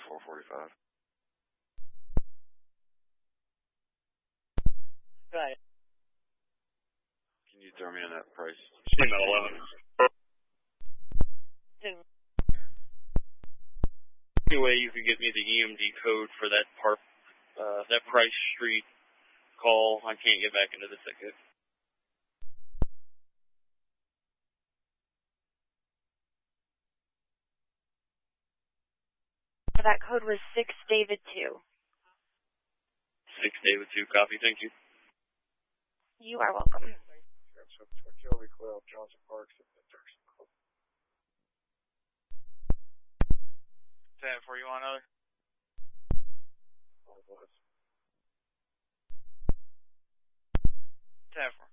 445. Right. Can you throw me in that price? Email 11. Any way you could get me the EMD code for that that Price Street call? I can't get back into the ticket. That code was 6 David 2. 6 David 2, copy, thank you. You are welcome. Kelly Cloud, Johnson Park, 10 for you on other. 10 for